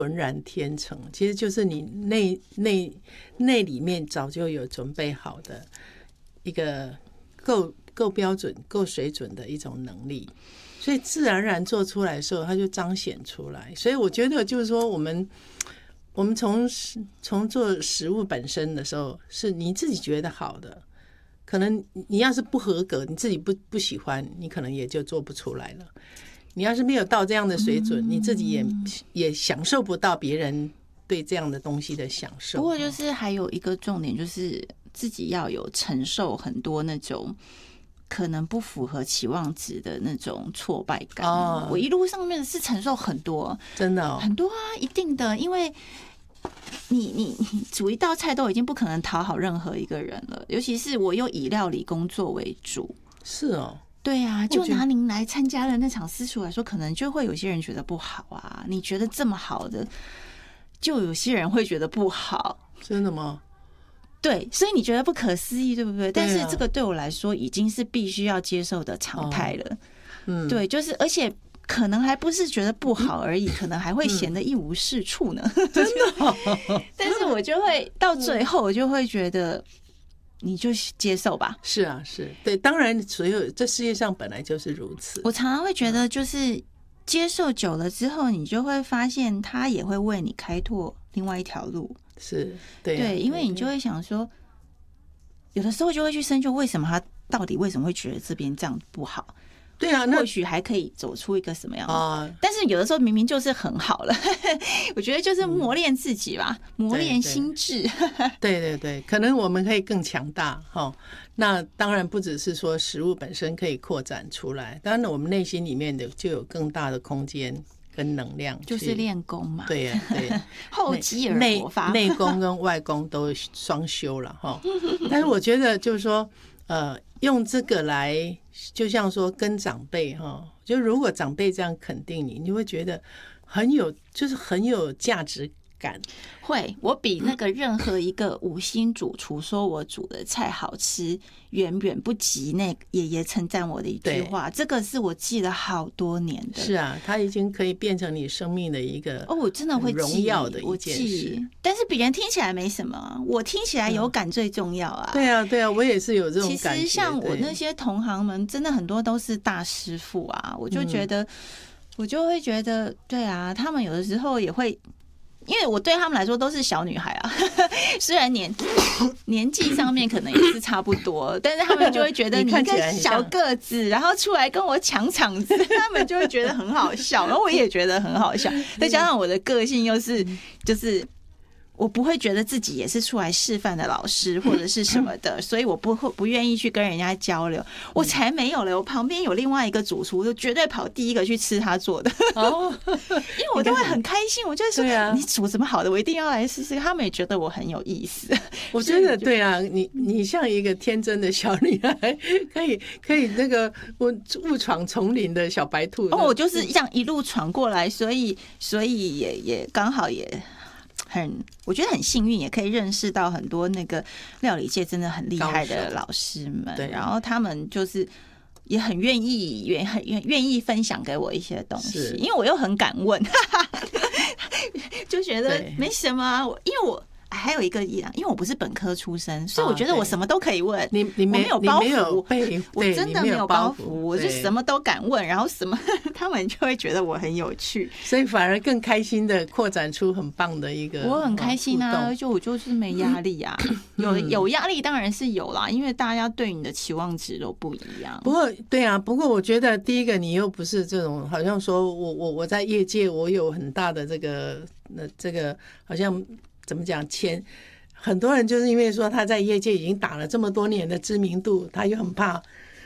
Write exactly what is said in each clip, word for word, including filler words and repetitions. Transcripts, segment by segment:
浑然天成，其实就是你内内内里面早就有准备好的一个够够标准、够水准的一种能力，所以自然而然做出来的时候，它就彰显出来。所以我觉得就是说，我们我们从从做食物本身的时候，是你自己觉得好的。可能你要是不合格，你自己不不喜欢，你可能也就做不出来了。你要是没有到这样的水准，你自己也也享受不到别人对这样的东西的享受。 不过就是还有一个重点，就是自己要有承受很多那种可能不符合期望值的那种挫败感。哦、我一路上面是承受很多， 真的、哦、 很多啊，一定的，因为。你你你煮一道菜都已经不可能讨好任何一个人了，尤其是我又以料理工作为主。 是哦， 对啊，就拿您来参加的那场私厨来说，可能就会有些人觉得不好啊。你觉得这么好的，就有些人会觉得不好。 真的吗？ 对，所以你觉得不可思议，对不对？但是这个对我来说已经是必须要接受的常态了。嗯，对，就是而且。可能还不是觉得不好而已，可能还会嫌得一无是处呢。嗯、 真的、哦， 但是我就会到最后，我就会觉得，你就接受吧。 是啊，是对，当然，所有这世界上本来就是如此。 我常常会觉得，就是接受久了之后，你就会发现，他也会为你开拓另外一条路。 是，对、啊， 对，因为你就会想说，有的时候就会去深究，为什么他到底为什么会觉得这边这样不好。 对啊，那或许还可以走出一个什么样的、啊、但是有的时候明明就是很好了我觉得就是磨练自己吧、嗯、磨练心智对对对，可能我们可以更强大、哦、那当然不只是说食物本身可以扩展出来，当然我们内心里面的就有更大的空间跟能量， 就是练功嘛。 对呀、啊，对厚积而薄发， 内功跟外功都双修了、哦、但是我觉得就是说呃，用这个来就像说跟长辈哈，就如果长辈这样肯定你，你会觉得很有，就是很有价值感。 会，我比那个任何一个五星主厨说我煮的菜好吃，远远不及那爷爷称赞我的一句话。这个是我记了好多年的。 是啊，它已经可以变成你生命的一个哦，我真的会记荣耀的一件事。 但是别人听起来没什么，我听起来有感最重要啊。 嗯、对啊，对啊，我也是有这种感觉。 其实像我那些同行们，真的很多都是大师傅啊，我就觉得，嗯、我就会觉得，对啊，他们有的时候也会。因为我对他们来说都是小女孩啊，虽然年年纪上面可能也是差不多，但是他们就会觉得你一个小个子，然后出来跟我抢场子，他们就会觉得很好笑，然后我也觉得很好笑，再加上我的个性又是就是。我不会觉得自己也是出来示范的老师或者是什么的，所以我不会不愿意去跟人家交流。我才没有了，我旁边有另外一个主厨，就绝对跑第一个去吃他做的。哦，因为我都会很开心，我就会说、啊、你煮怎么好的，我一定要来试试。他们也觉得我很有意思。 我觉得对啊，你你像一个天真的小女孩，可以可以那个误闯丛林的小白兔。 哦，我就是这样一路闯过来，所以所以也也刚好也。很，我觉得很幸运，也可以认识到很多那个料理界真的很厉害的老师们，对，然后他们就是也很愿意，愿很愿意分享给我一些东西，因为我又很敢问，就觉得没什么、啊，因为我。还有一个，因为我不是本科出身，所以我觉得我什么都可以问。 你你没有包袱， 我真的没有包袱，我就什么都敢问，然后什么他们就会觉得我很有趣， 所以反而更开心的扩展出很棒的一个。 我很开心啊，就我就是没压力啊，有有压力当然是有啦，因为大家对你的期望值都不一样。 不过对啊，不过我觉得第一个你又不是这种，好像说我我我在业界我有很大的这个那这个好像。怎么讲？前很多人就是因为说他在业界已经打了这么多年的知名度，他又很怕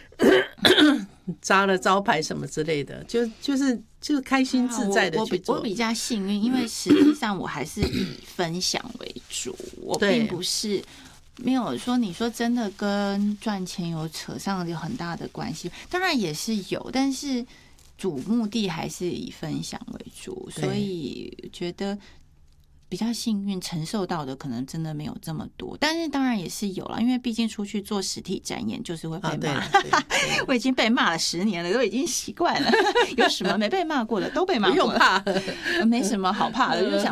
扎了招牌什么之类的，就就是就是开心自在的去做。 我, 我, 我比较幸运，因为实际上我还是以分享为主，我并不是没有说你说真的跟赚钱有扯上有很大的关系，当然也是有，但是主目的还是以分享为主，所以觉得。比较幸运承受到的可能真的没有这么多，但是当然也是有啦，因为毕竟出去做实体展演就是会被骂、啊、我已经被骂了十年了，都已经习惯了有什么没被骂过的都被骂过了， 不用怕， 没什么好怕的，就想